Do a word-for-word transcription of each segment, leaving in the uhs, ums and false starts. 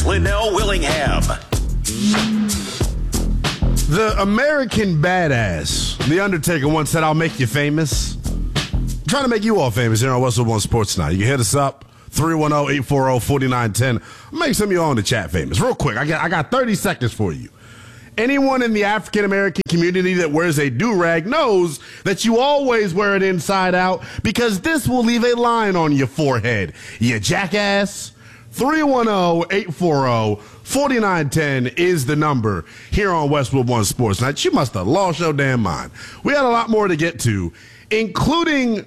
Here's Linnell Willingham. The American Badass, The Undertaker, once said, "I'll make you famous." I'm trying to make you all famous here on Westwood One Sports Tonight. You can hit us up, three one zero, eight four zero, four nine one zero. Make some of you all in the chat famous. Real quick, I got, I got thirty seconds for you. Anyone in the African-American community that wears a do-rag knows that you always wear it inside out because this will leave a line on your forehead. You jackass. three one zero, eight four zero, four nine one zero is the number here on Westwood One Sports Night. You must have lost your damn mind. We had a lot more to get to, including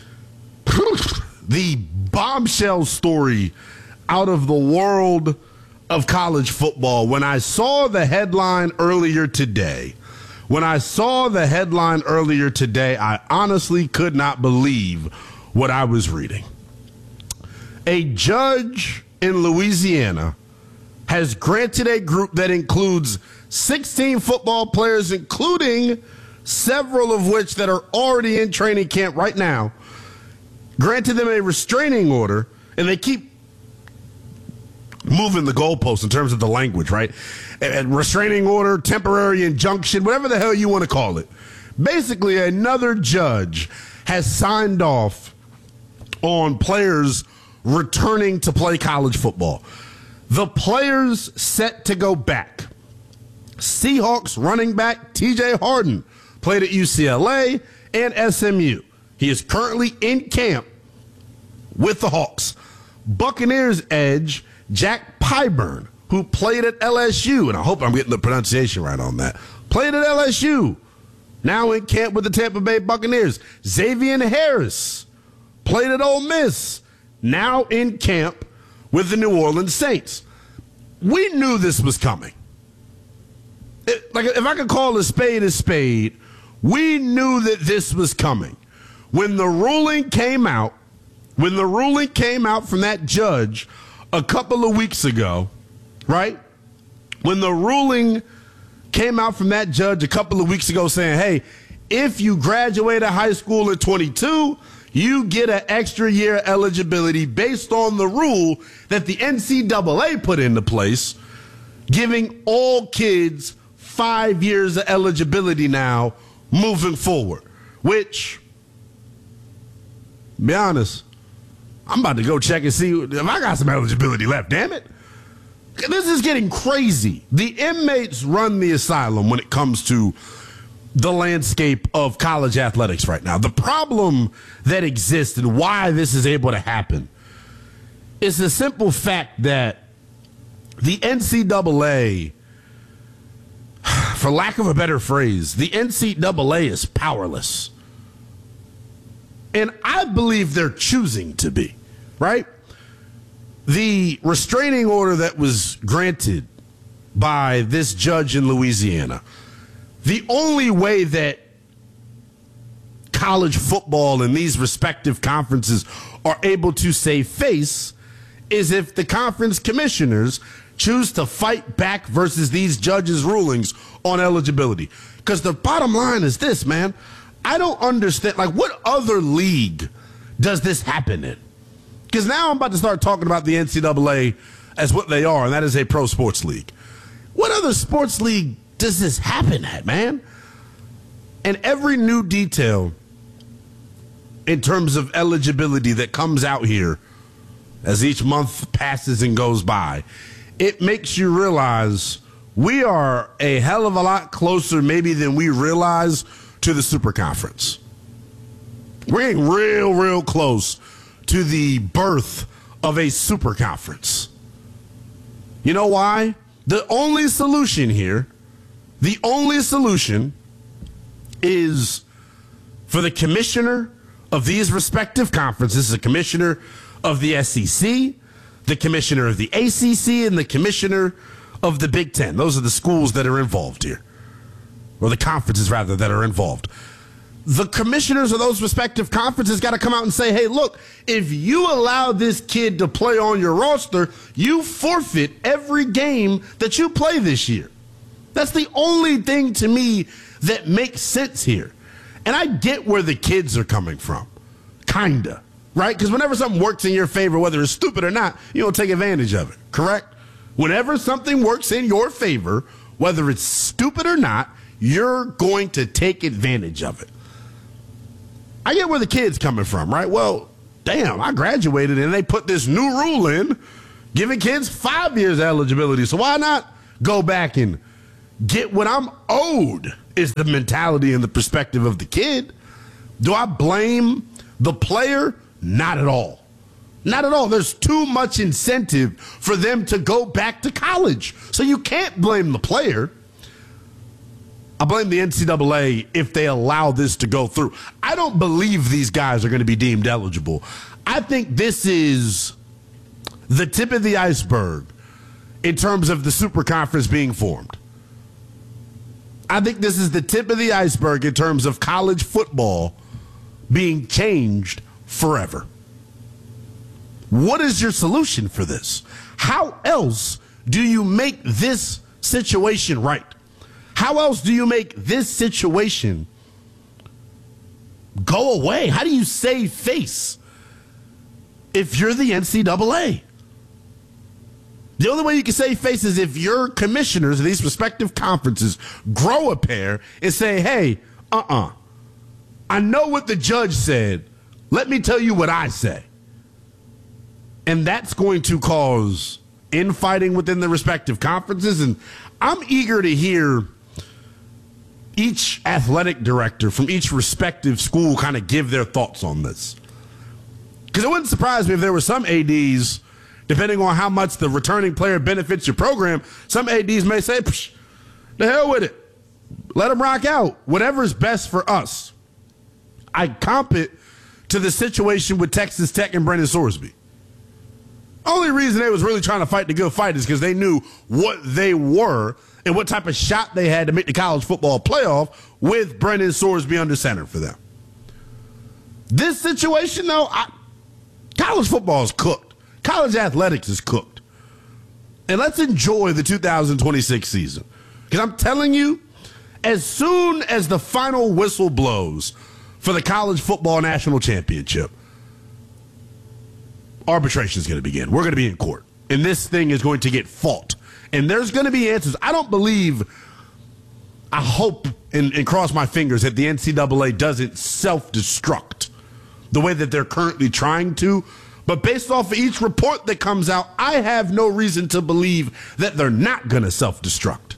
the bombshell story out of the world of college football. When I saw the headline earlier today, when I saw the headline earlier today, I honestly could not believe what I was reading. A judge in Louisiana has granted a group that includes sixteen football players, including several of which that are already in training camp right now, granted them a restraining order, and they keep moving the goalposts in terms of the language, right? And restraining order, temporary injunction, whatever the hell you want to call it. Basically, another judge has signed off on players returning to play college football. The players set to go back. Seahawks running back T J Harden played at U C L A and S M U. He is currently in camp with the Hawks. Buccaneers edge Jack Pyburn, who played at L S U, and I hope I'm getting the pronunciation right on that, played at L S U, now in camp with the Tampa Bay Buccaneers. Xavier Harris played at Ole Miss, now in camp with the New Orleans Saints. We knew this was coming. It, like, if I could call a spade a spade, we knew that this was coming. When the ruling came out, when the ruling came out from that judge a couple of weeks ago, right? When the ruling came out from that judge a couple of weeks ago saying, hey, if you graduated high school at twenty-two, you get an extra year eligibility based on the rule that the N C double A put into place, giving all kids five years of eligibility now moving forward, which, be honest, I'm about to go check and see if I got some eligibility left, damn it. This is getting crazy. The inmates run the asylum when it comes to the landscape of college athletics right now. The problem that exists and why this is able to happen is the simple fact that the N C double A, for lack of a better phrase, the N C double A is powerless. And I believe they're choosing to be, right? The restraining order that was granted by this judge in Louisiana, the only way that college football and these respective conferences are able to save face is if the conference commissioners choose to fight back versus these judges' rulings on eligibility. Because the bottom line is this, man. I don't understand, like, what other league does this happen in? Because now I'm about to start talking about the N C double A as what they are, and that is a pro sports league. What other sports league does this happen at, man? And every new detail in terms of eligibility that comes out here as each month passes and goes by, it makes you realize we are a hell of a lot closer maybe than we realize to the Super Conference. We're getting real, real close to the birth of a Super Conference. You know why? The only solution here, the only solution is for the commissioner of these respective conferences, the commissioner of the S E C, the commissioner of the A C C, and the commissioner of the Big Ten. Those are the schools that are involved here. Or the conferences, rather, that are involved. The commissioners of those respective conferences got to come out and say, hey, look, if you allow this kid to play on your roster, you forfeit every game that you play this year. That's the only thing to me that makes sense here. And I get where the kids are coming from. Kinda. Right? Because whenever something works in your favor, whether it's stupid or not, you don't take advantage of it. Correct? Whenever something works in your favor, whether it's stupid or not, you're going to take advantage of it. I get where the kid's coming from, right? Well, damn, I graduated and they put this new rule in giving kids five years eligibility. So why not go back and get what I'm owed is the mentality and the perspective of the kid. Do I blame the player? Not at all. Not at all. There's too much incentive for them to go back to college. So you can't blame the player. I blame the N C double A if they allow this to go through. I don't believe these guys are going to be deemed eligible. I think this is the tip of the iceberg in terms of the super conference being formed. I think this is the tip of the iceberg in terms of college football being changed forever. What is your solution for this? How else do you make this situation right? How else do you make this situation go away? How do you save face if you're the N C double A? The only way you can save face is if your commissioners of these respective conferences grow a pair and say, hey, uh-uh, I know what the judge said. Let me tell you what I say. And that's going to cause infighting within the respective conferences. And I'm eager to hear each athletic director from each respective school kind of give their thoughts on this. Because it wouldn't surprise me if there were some A Ds, depending on how much the returning player benefits your program, some A Ds may say, psh, the hell with it. Let them rock out. Whatever's best for us. I comp it to the situation with Texas Tech and Brennan Sorsby. Only reason they was really trying to fight the good fight is because they knew what they were and what type of shot they had to make the college football playoff with Brennan Sorsby under center for them. This situation, though, I, college football is cooked. College athletics is cooked. And let's enjoy the two thousand twenty-six season. Because I'm telling you, as soon as the final whistle blows for the college football national championship, arbitration is going to begin. We're going to be in court. And this thing is going to get fought. And there's going to be answers. I don't believe, I hope and, and cross my fingers that the N C double A doesn't self-destruct the way that they're currently trying to. But based off of each report that comes out, I have no reason to believe that they're not going to self-destruct.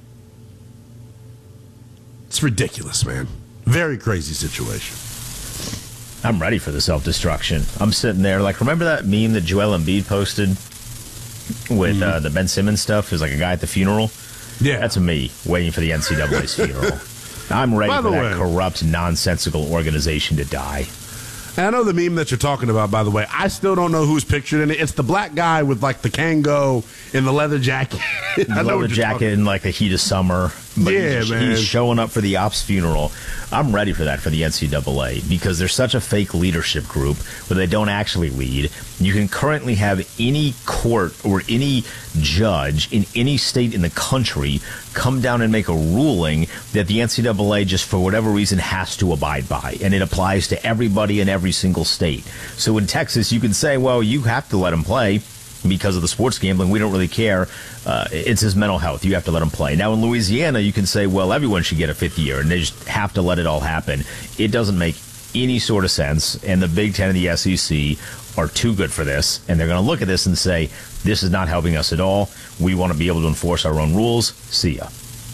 It's ridiculous, man. Very crazy situation. I'm ready for the self-destruction. I'm sitting there like, remember that meme that Joel Embiid posted with mm-hmm. uh, the Ben Simmons stuff? It was like a guy at the funeral. Yeah. That's me waiting for the N C double A's funeral. I'm ready for that way, corrupt, nonsensical organization to die. I know the meme that you're talking about, by the way. I still don't know who's pictured in it. It's the black guy with, like, the Kango and the leather jacket. I know leather jacket in, like, the heat of summer. But yeah, he's, man. He's showing up for the Ops funeral. I'm ready for that for the N C double A because they're such a fake leadership group where they don't actually lead. You can currently have any court or any judge in any state in the country come down and make a ruling that the N C double A just for whatever reason has to abide by. And it applies to everybody in every single state. So in Texas, you can say, well, you have to let them play because of the sports gambling. We don't really care. Uh, it's his mental health. You have to let him play. Now in Louisiana, you can say, well, everyone should get a fifth year, and they just have to let it all happen. It doesn't make any sort of sense, and the Big Ten and the S E C are too good for this, and they're going to look at this and say, this is not helping us at all. We want to be able to enforce our own rules. See ya.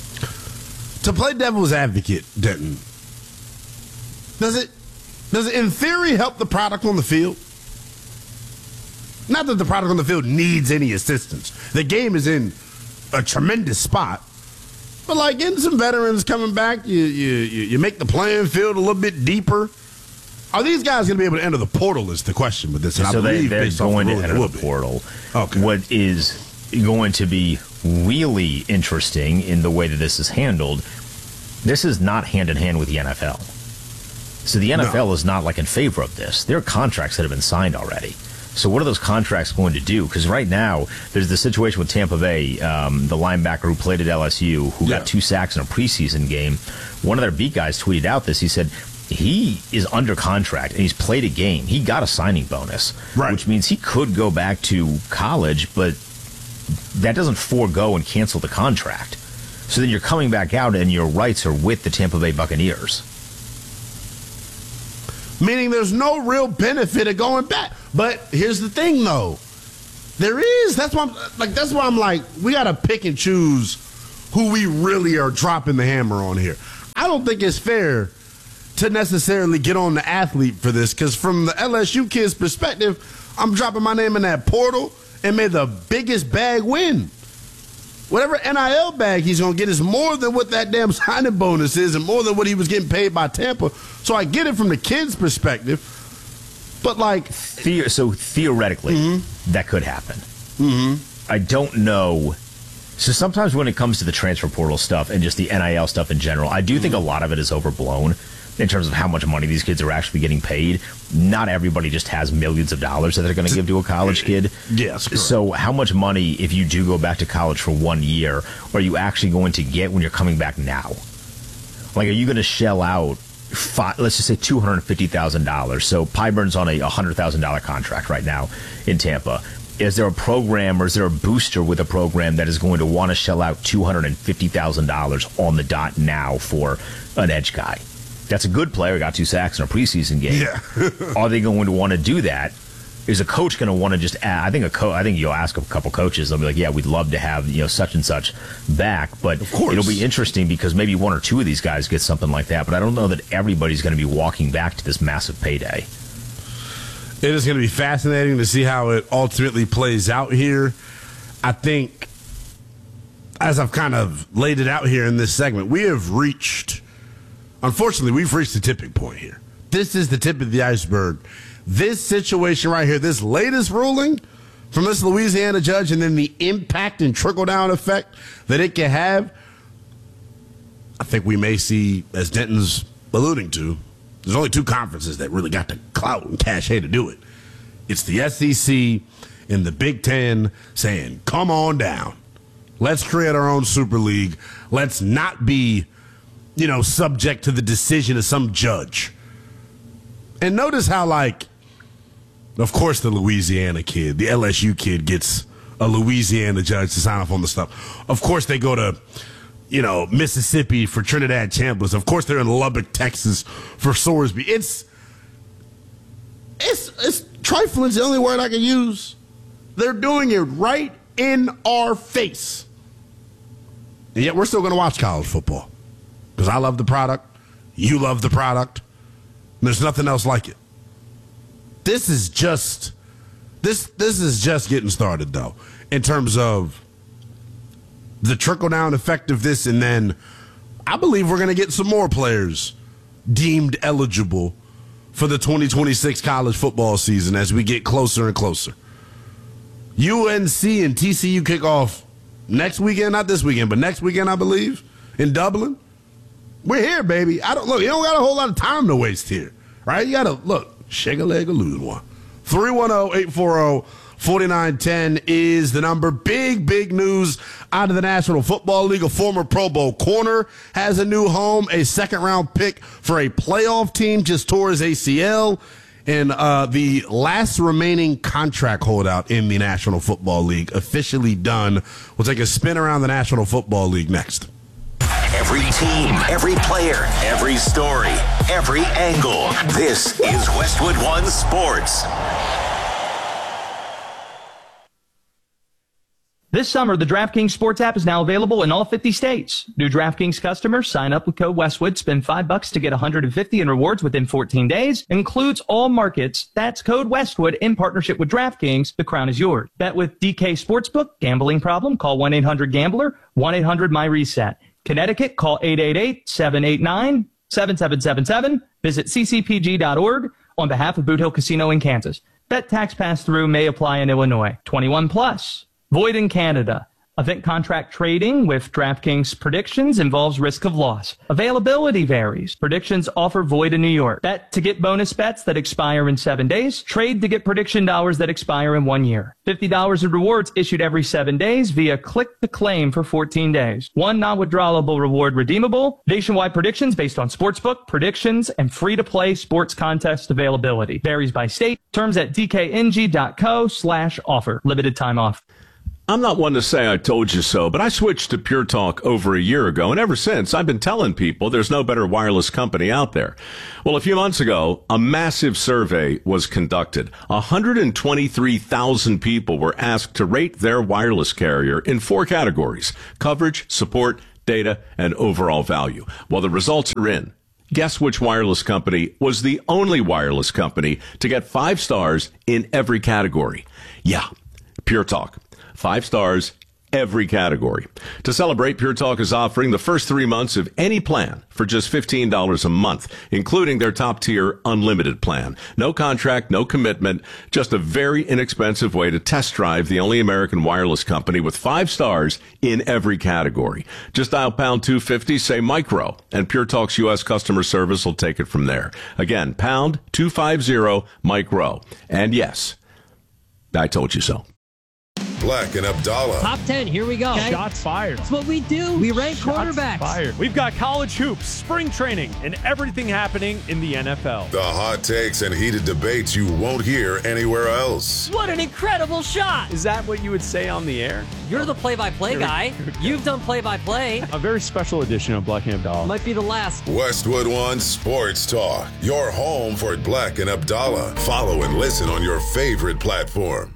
To play devil's advocate, Denton, does it, does it in theory help the product on the field? Not that the product on the field needs any assistance. The game is in a tremendous spot. But, like, getting some veterans coming back, you you you make the playing field a little bit deeper. Are these guys going to be able to enter the portal is the question with this. And so I believe they, they're going the to enter the portal. Okay. What is going to be really interesting in the way that this is handled, this is not hand-in-hand with the N F L. So the N F L no. is not, like, in favor of this. There are contracts that have been signed already. So what are those contracts going to do? Because right now, there's the situation with Tampa Bay, um, the linebacker who played at L S U, who yeah. got two sacks in a preseason game. One of their beat guys tweeted out this. He said, he is under contract, and he's played a game. He got a signing bonus, right. which means he could go back to college, but that doesn't forego and cancel the contract. So then you're coming back out and your rights are with the Tampa Bay Buccaneers. Meaning there's no real benefit of going back. But here's the thing, though. There is. That's why I'm like. That's why I'm like. We got to pick and choose who we really are dropping the hammer on here. I don't think it's fair to necessarily get on the athlete for this, because from the L S U kid's perspective, I'm dropping my name in that portal and may the biggest bag win. Whatever N I L bag he's going to get is more than what that damn signing bonus is and more than what he was getting paid by Tampa. So I get it from the kid's perspective. But, like... The- so, theoretically, mm-hmm. that could happen. Mm-hmm. I don't know. So, sometimes when it comes to the transfer portal stuff and just the N I L stuff in general, I do mm-hmm. think a lot of it is overblown in terms of how much money these kids are actually getting paid. Not everybody just has millions of dollars that they're going to give to a college kid. Yes. Correct. So how much money, if you do go back to college for one year, are you actually going to get when you're coming back now? Like, are you going to shell out, five, let's just say two hundred fifty thousand dollars? So Pyburn's on a one hundred thousand dollars contract right now in Tampa. Is there a program or is there a booster with a program that is going to want to shell out two hundred fifty thousand dollars on the dot now for an edge guy? That's a good player, got two sacks in a preseason game. Yeah. Are they going to want to do that? Is a coach going to want to just add? I think a co- I think you'll ask a couple coaches. They'll be like, "Yeah, we'd love to have you know such and such back," but of course. It'll be interesting because maybe one or two of these guys get something like that. But I don't know that everybody's going to be walking back to this massive payday. It is going to be fascinating to see how it ultimately plays out here. I think, as I've kind of laid it out here in this segment, we have reached. Unfortunately, we've reached the tipping point here. This is the tip of the iceberg. This situation right here, this latest ruling from this Louisiana judge, and then the impact and trickle-down effect that it can have, I think we may see, as Denton's alluding to, there's only two conferences that really got the clout and cachet to do it. It's the S E C and the Big Ten saying, come on down. Let's create our own Super League. Let's not be you know, subject to the decision of some judge. And notice how, like, of course the Louisiana kid, the L S U kid gets a Louisiana judge to sign off on the stuff. Of course they go to, you know, Mississippi for Trinidad Chambliss. Of course they're in Lubbock, Texas for Sorsby. It's, it's, it's trifling's the only word I can use. They're doing it right in our face. And yet we're still going to watch college football. Because I love the product, you love the product, and there's nothing else like it. This is just this this is just getting started, though, in terms of the trickle-down effect of this, and then I believe we're going to get some more players deemed eligible for the twenty twenty-six college football season as we get closer and closer. U N C and T C U kick off next weekend, not this weekend, but next weekend, I believe, in Dublin. We're here, baby. I don't look. You don't got a whole lot of time to waste here, right? You got to look. Shake a leg or lose one. three one zero, eight four zero, four nine one zero is the number. Big, big news out of the National Football League. A former Pro Bowl corner has a new home. A second-round pick for a playoff team just tore his A C L. And uh, the last remaining contract holdout in the National Football League officially done. We'll take a spin around the National Football League next. Every team, every player, every story, every angle. This is Westwood One Sports. This summer, the DraftKings Sports app is now available in all fifty states. New DraftKings customers sign up with code Westwood, spend five bucks to get one hundred fifty in rewards within fourteen days. Includes all markets. That's code Westwood in partnership with DraftKings. The crown is yours. Bet with D K Sportsbook. Gambling problem? Call one eight hundred gambler, one eight hundred my reset. Connecticut, call eight eight eight, seven eight nine, seven seven seven seven. Visit c c p g dot org on behalf of Boot Hill Casino in Kansas. Bet tax pass-through may apply in Illinois. twenty-one plus. Void in Canada. Event contract trading with DraftKings predictions involves risk of loss. Availability varies. Predictions offer void in New York. Bet to get bonus bets that expire in seven days. Trade to get prediction dollars that expire in one year. fifty dollars in rewards issued every seven days via click to claim for fourteen days. One non-withdrawable reward redeemable. Nationwide predictions based on sportsbook, predictions, and free-to-play sports contest availability. Varies by state. Terms at d k n g dot co slash offer. Limited time off. I'm not one to say I told you so, but I switched to Pure Talk over a year ago, and ever since, I've been telling people there's no better wireless company out there. Well, a few months ago, a massive survey was conducted. one hundred twenty-three thousand people were asked to rate their wireless carrier in four categories: coverage, support, data, and overall value. Well, the results are in. Guess which wireless company was the only wireless company to get five stars in every category? Yeah, Pure Talk. Five stars, every category. To celebrate, Pure Talk is offering the first three months of any plan for just fifteen dollars a month, including their top-tier unlimited plan. No contract, no commitment, just a very inexpensive way to test drive the only American wireless company with five stars in every category. Just dial pound two fifty, say micro, and Pure Talk's U S customer service will take it from there. Again, pound two fifty, micro. And yes, I told you so. Black and Abdallah. Top ten, here we go. Okay. Shots fired. That's what we do. We rank Shots quarterbacks. Fired. We've got college hoops, spring training, and everything happening in the N F L. The hot takes and heated debates you won't hear anywhere else. What an incredible shot. Is that what you would say on the air? You're the play-by-play guy. You've done play-by-play. A very special edition of Black and Abdallah. Might be the last. Westwood One Sports Talk. Your home for Black and Abdallah. Follow and listen on your favorite platform.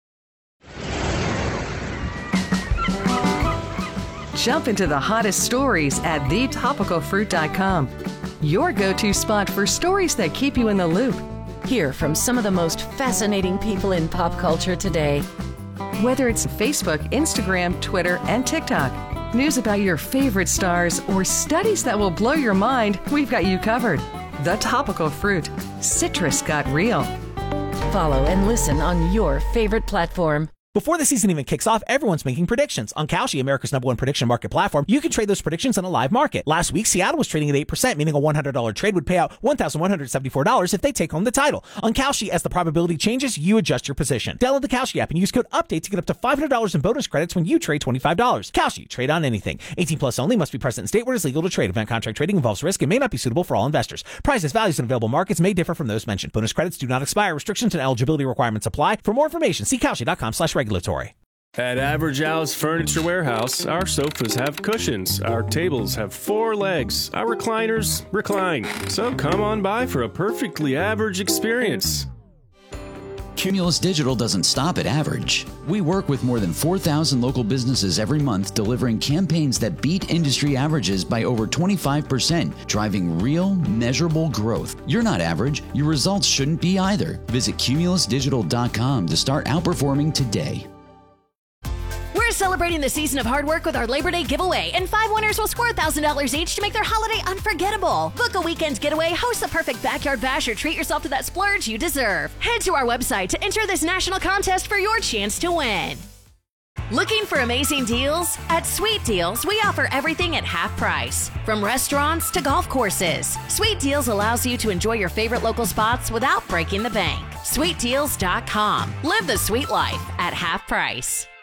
Jump into the hottest stories at the topical fruit dot com. Your go-to spot for stories that keep you in the loop. Hear from some of the most fascinating people in pop culture today. Whether it's Facebook, Instagram, Twitter, and TikTok, news about your favorite stars, or studies that will blow your mind, we've got you covered. The Topical Fruit. Citrus got real. Follow and listen on your favorite platform. Before the season even kicks off, everyone's making predictions. On Kalshi, America's number one prediction market platform, you can trade those predictions on a live market. Last week, Seattle was trading at eight percent, meaning a one hundred dollars trade would pay out one thousand one hundred seventy-four dollars if they take home the title. On Kalshi, as the probability changes, you adjust your position. Download the Kalshi app and use code UPDATE to get up to five hundred dollars in bonus credits when you trade twenty-five dollars. Kalshi, trade on anything. eighteen plus only, must be present in state where it is legal to trade. Event contract trading involves risk and may not be suitable for all investors. Prices, values, and available markets may differ from those mentioned. Bonus credits do not expire. Restrictions and eligibility requirements apply. For more information, see Kalshi dot com slash regulatory. At Average Al's Furniture Warehouse, our sofas have cushions, our tables have four legs, our recliners recline. So come on by for a perfectly average experience. Cumulus Digital doesn't stop at average. We work with more than four thousand local businesses every month, delivering campaigns that beat industry averages by over twenty-five percent, driving real, measurable growth. You're not average. Your results shouldn't be either. Visit cumulus digital dot com to start outperforming today. We're celebrating the season of hard work with our Labor Day giveaway, and five winners will score one thousand dollars each to make their holiday unforgettable. Book a weekend getaway, host the perfect backyard bash, or treat yourself to that splurge you deserve. Head to our website to enter this national contest for your chance to win. Looking for amazing deals? At Sweet Deals, we offer everything at half price. From restaurants to golf courses, Sweet Deals allows you to enjoy your favorite local spots without breaking the bank. sweet deals dot com. Live the sweet life at half price.